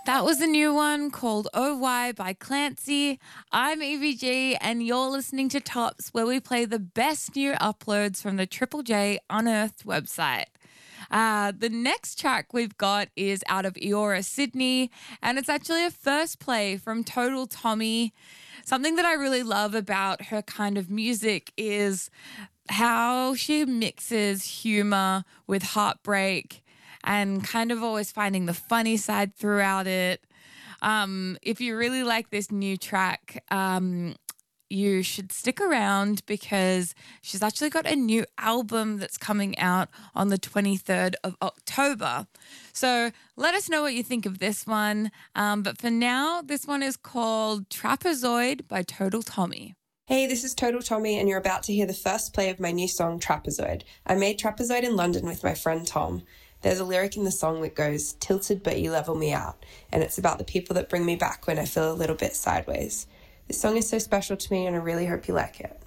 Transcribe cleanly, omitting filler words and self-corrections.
That was a new one called OY by Clancy. I'm EVG, and you're listening to Tops, where we play the best new uploads from the Triple J Unearthed website. The next track we've got is out of Eora, Sydney, and it's actually a first play from Total Tommy. Something that I really love about her kind of music is how she mixes humor with heartbreak and kind of always finding the funny side throughout it. If you really like this new track, you should stick around because she's actually got a new album that's coming out on the 23rd of October. So let us know what you think of this one. But for now, this one is called Trapezoid by Total Tommy. Hey, this is Total Tommy, and you're about to hear the first play of my new song, Trapezoid. I made Trapezoid in London with my friend Tom. There's a lyric in the song that goes, "Tilted but you level me out," and it's about the people that bring me back when I feel a little bit sideways. This song is so special to me, and I really hope you like it.